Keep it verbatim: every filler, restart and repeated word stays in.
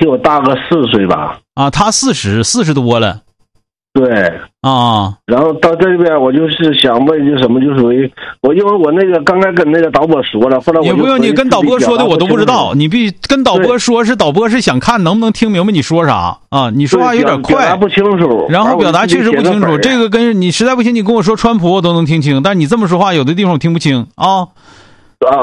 比我大个四岁吧。 啊，他四十四十多了。 对啊， 然后到这边我就是想问，就什么就属于我，因为我那个刚才跟那个导播说了，后来我也不用你跟导播说的我都不知道，你必跟导播说是导播是想看能不能听明白你说啥啊？你说话有点快， 表达不清楚， 然后表达确实不清楚，这个跟你实在不行你跟我说川普我都能听清，但你这么说话有的地方我听不清啊。